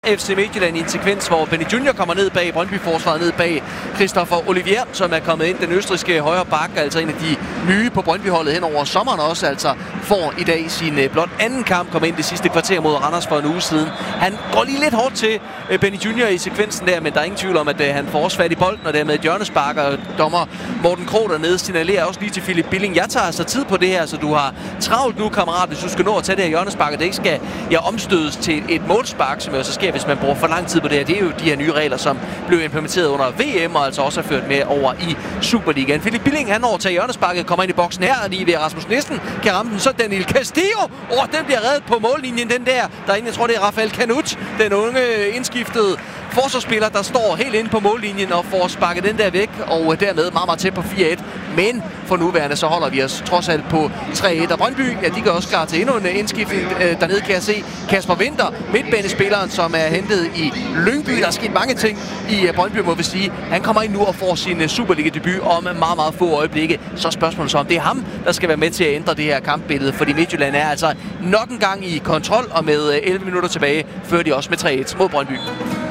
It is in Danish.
FC Midtjylland i en sekvens, hvor Benny Junior kommer ned bag Brøndby-forsvaret, ned bag Christopher Olivier, som er kommet ind, den østrigske højre back, altså en af de nye på Brøndby-holdet hen over sommeren også, altså får i dag sin blot anden kamp, kom ind det sidste kvarter mod Randers for en uge siden. Han går lige lidt hårdt til Benny Junior i sekvensen der, men der er ingen tvivl om, at han får også fat i bolden, og dermed et hjørnespark, og dommer Morten Krog dernede signalerer også lige til Philip Billing. Jeg tager altså tid på det her, så du har travlt nu, kammerat, hvis du skal nå at tage det her hjørnespark, og det ikke skal omstødes til et målspark, som jo så sker, hvis man bruger for lang tid på det her. Det er jo de her nye regler, som blev implementeret under VM, og altså også er ført med over i Superligaen. Philip Billing, han overtager hjørnesparket, kommer ind i boksen her, og lige ved Rasmus Nielsen kan ramme den. Så Daniel Castillo, den bliver reddet på mållinjen, den der. Derinde, jeg tror, det er Rafael Canut, den unge indskiftede forsvarsspiller, der står helt inde på mållinjen og får sparket den der væk, og dermed meget, meget tæt på 4-1. Men for nuværende, så holder vi os trods alt på 3-1. Og Brøndby, ja, de kan også klar til endnu en indskiftning. Dernede kan jeg se Kasper Winther, midtbanespilleren, som er hentet i Lyngby. Der er sket mange ting i Brøndby, må vi sige. Han kommer ind nu og får sin Superliga-debut om meget, meget få øjeblikke. Så spørgsmålet så, om det er ham, der skal være med til at ændre det her kampbillede, fordi Midtjylland er altså nok en gang i kontrol, og med 11 minutter tilbage fører de også med 3-1 mod Brøndby.